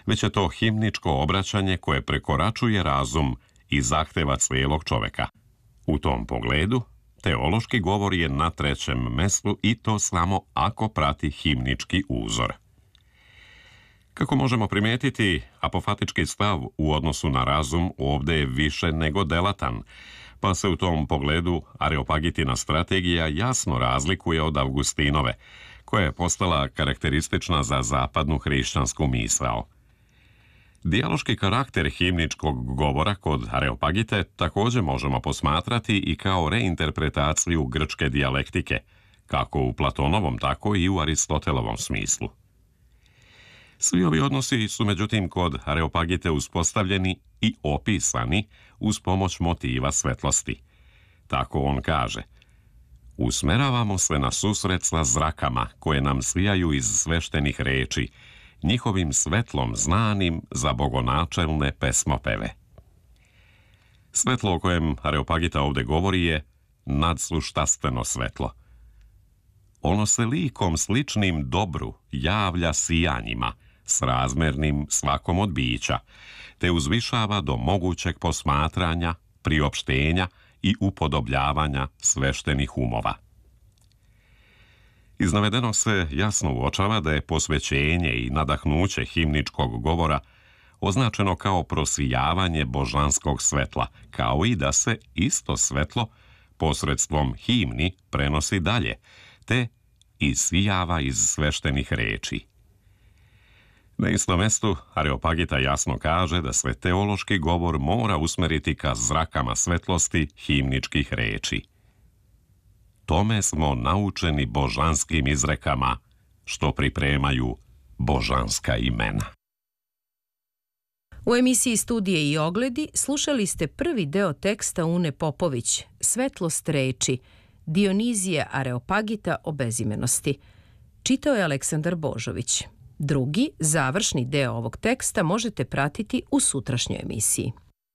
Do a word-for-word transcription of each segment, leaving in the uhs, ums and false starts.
već je to himničko obraćanje koje prekoračuje razum i zahteva cijelog čoveka. U tom pogledu, teološki govor je na trećem mestu i to samo ako prati himnički uzor. Kako možemo primijetiti, apofatički stav u odnosu na razum ovdje je više nego delatan, pa se u tom pogledu Areopagitina strategija jasno razlikuje od Augustinove, koja je postala karakteristična za zapadnu hrišćansku misao. Dijaloški karakter himničkog govora kod Areopagite također možemo posmatrati i kao reinterpretaciju grčke dijalektike, kako u Platonovom, tako i u Aristotelovom smislu. Svi ovi odnosi su međutim kod Areopagite uspostavljeni i opisani uz pomoć motiva svetlosti. Tako on kaže: usmeravamo se na susret sa zrakama koje nam sijaju iz sveštenih reči, njihovim svetlom znanim za bogonačelne pesmopeve. Svetlo o kojem Areopagita ovdje govori je nadsuštastveno svetlo. Ono se likom sličnim dobru javlja sijanjima, srazmernim svakom od bića, te uzvišava do mogućeg posmatranja, priopštenja i upodobljavanja sveštenih umova. Iz navedenog se jasno uočava da je posvećenje i nadahnuće himničkog govora označeno kao prosijavanje božanskog svetla, kao i da se isto svetlo posredstvom himni prenosi dalje, te isijava iz sveštenih reči. Na istom mestu Areopagita jasno kaže da se teološki govor mora usmeriti ka zrakama svetlosti himničkih reči. Tome smo naučeni božanskim izrekama, što pripremaju božanska imena. U emisiji Studije i ogledi slušali ste prvi deo teksta Une Popović, Svetlost reči, Dionizije Areopagita o bezimenosti. Čitao je Aleksandar Božović. Drugi, završni deo ovog teksta možete pratiti u sutrašnjoj emisiji.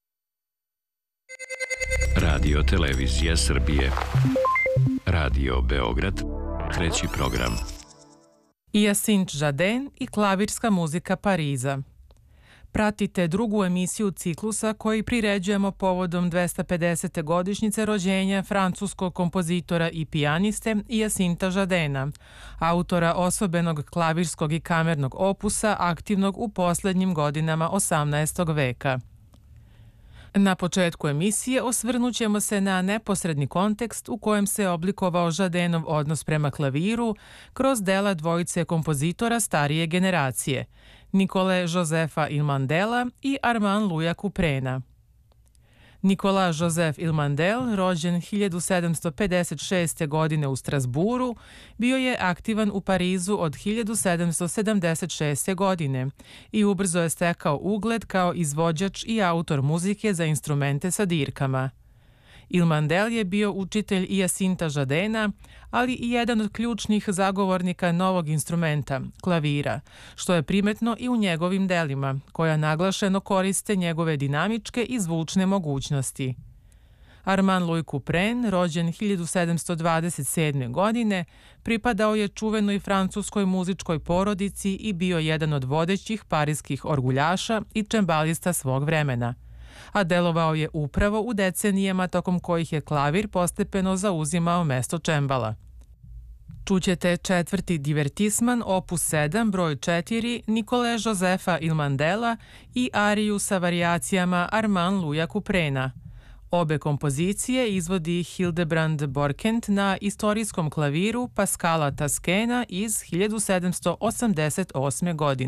Radio Televizija Srbije. Radio Beograd. Treći program. Hyacinthe Jardin i klavirska muzika Pariza. Pratite drugu emisiju ciklusa koji priređujemo povodom dvesta pedesete godišnjice rođenja francuskog kompozitora i pijaniste Hyacintha Jardina, autora osobenog klavirskog i kamernog opusa aktivnog u posljednjim godinama osamnaestog veka. Na početku emisije osvrnut ćemo se na neposredni kontekst u kojem se oblikovao Jardinov odnos prema klaviru kroz dela dvojice kompozitora starije generacije, Nicole Josefa Ilmandela i Armand Louisa Couperena. Nicolas Joseph Ilmandel, rođen hiljadu sedamsto pedeset šeste. godine u Strasburu, bio je aktivan u Parizu od hiljadu sedamsto sedamdeset šeste. godine i ubrzo je stekao ugled kao izvođač i autor muzike za instrumente sa dirkama. Ilmandel je bio učitelj Hyacintha Jardina, ali i jedan od ključnih zagovornika novog instrumenta, klavira, što je primetno i u njegovim delima, koja naglašeno koriste njegove dinamičke i zvučne mogućnosti. Armand Louis Couperin, rođen hiljadu sedamsto dvadeset sedme. godine, pripadao je čuvenoj francuskoj muzičkoj porodici i bio jedan od vodećih parijskih orguljaša i čembalista svog vremena, a delovao je upravo u decenijama tokom kojih je klavir postepeno zauzimao mesto čembala. Čućete četvrti divertisman opus sedam broj četiri Nicole Josefa Ilmandela i ariju sa varijacijama Armand Louisa Couperena. Obe kompozicije izvodi Hildebrand Borkent na istorijskom klaviru Pascala Tasquena iz hiljadu sedamsto osamdeset osme. godine.